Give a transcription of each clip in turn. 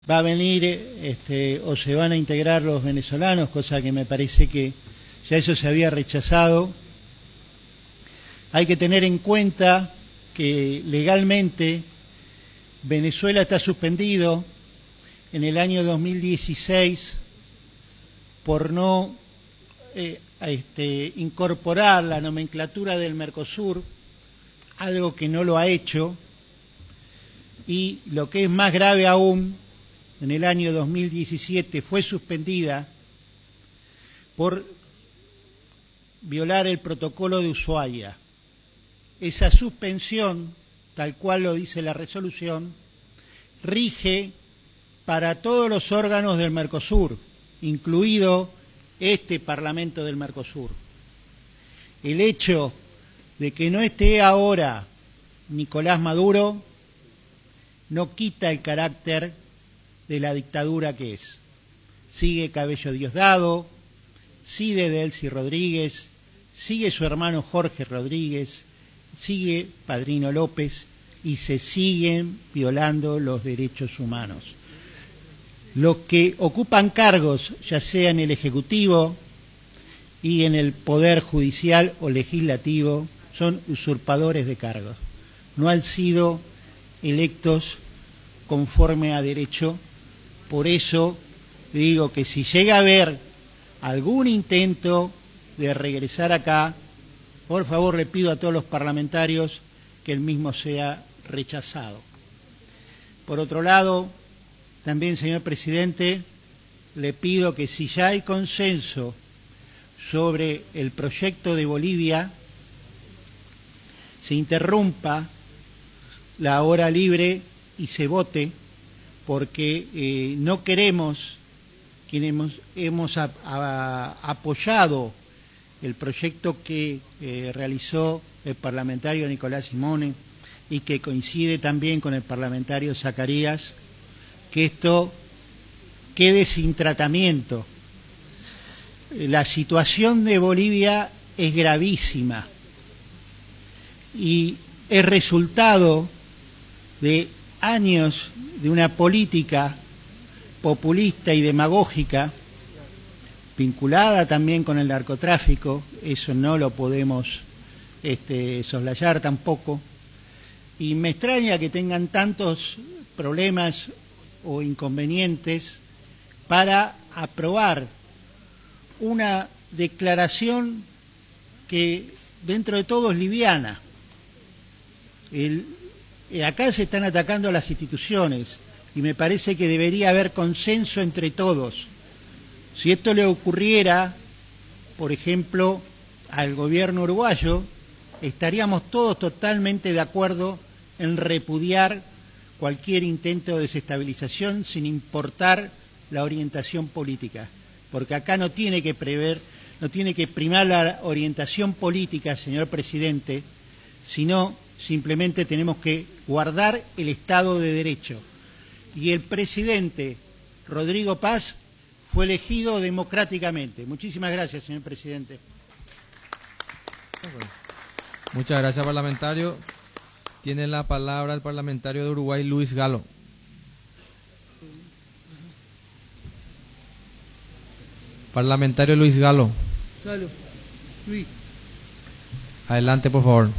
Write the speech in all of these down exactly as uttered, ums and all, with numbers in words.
va a venir este, o se van a integrar los venezolanos, cosa que me parece que ya eso se había rechazado. Hay que tener en cuenta que legalmente Venezuela está suspendido en el año dos mil dieciséis por no eh, este, incorporar la nomenclatura del Mercosur, algo que no lo ha hecho, y lo que es más grave aún, en el año dos mil diecisiete fue suspendida por violar el protocolo de Ushuaia. Esa suspensión, tal cual lo dice la resolución, rige para todos los órganos del Mercosur, incluido este Parlamento del Mercosur. El hecho de que no esté ahora Nicolás Maduro no quita el carácter de la dictadura que es. Sigue Cabello Diosdado, sigue Delcy Rodríguez, sigue su hermano Jorge Rodríguez, sigue Padrino López y se siguen violando los derechos humanos. Los que ocupan cargos, ya sea en el Ejecutivo y en el Poder Judicial o Legislativo, son usurpadores de cargos. No han sido electos conforme a derecho. Por eso digo que si llega a haber algún intento de regresar acá, por favor le pido a todos los parlamentarios que el mismo sea rechazado. Por otro lado, también, señor presidente, le pido que si ya hay consenso sobre el proyecto de Bolivia, se interrumpa la hora libre y se vote, porque eh, no queremos, quienes hemos, hemos a, a, apoyado el proyecto que eh, realizó el parlamentario Nicolás Simone y que coincide también con el parlamentario Zacarías, que esto quede sin tratamiento. La situación de Bolivia es gravísima y es resultado de años de una política populista y demagógica vinculada también con el narcotráfico. Eso no lo podemos este, soslayar tampoco, y me extraña que tengan tantos problemas o inconvenientes para aprobar una declaración que dentro de todo es liviana. El, acá se están atacando las instituciones y me parece que debería haber consenso entre todos. Si esto le ocurriera, por ejemplo, al gobierno uruguayo, estaríamos todos totalmente de acuerdo en repudiar cualquier intento de desestabilización sin importar la orientación política, porque acá no tiene que prever, no tiene que primar la orientación política, señor presidente, sino simplemente tenemos que guardar el Estado de Derecho. Y el presidente Rodrigo Paz fue elegido democráticamente. Muchísimas gracias, señor presidente. Muchas gracias, parlamentario. Tiene la palabra el parlamentario de Uruguay, Luis Galo. Parlamentario Luis Galo. Galo. Luis. Adelante, por favor.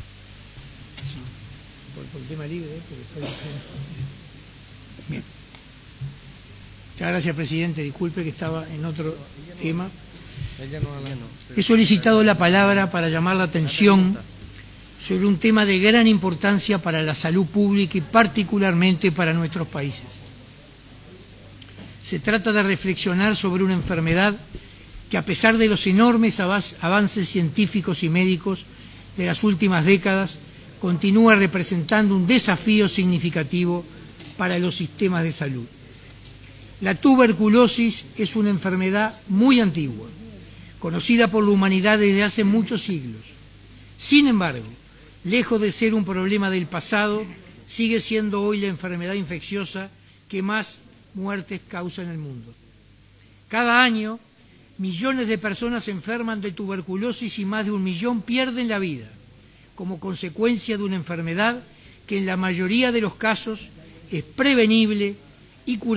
Por, por tema libre, ¿eh? Porque estoy... Bien. Muchas gracias, presidente. Disculpe que estaba en otro tema. He solicitado la palabra para llamar la atención sobre un tema de gran importancia para la salud pública y particularmente para nuestros países. Se trata de reflexionar sobre una enfermedad que, a pesar de los enormes avances científicos y médicos de las últimas décadas, continúa representando un desafío significativo para los sistemas de salud. La tuberculosis es una enfermedad muy antigua, conocida por la humanidad desde hace muchos siglos. Sin embargo, lejos de ser un problema del pasado, sigue siendo hoy la enfermedad infecciosa que más muertes causa en el mundo. Cada año, millones de personas se enferman de tuberculosis y más de un millón pierden la vida, como consecuencia de una enfermedad que en la mayoría de los casos es prevenible y curar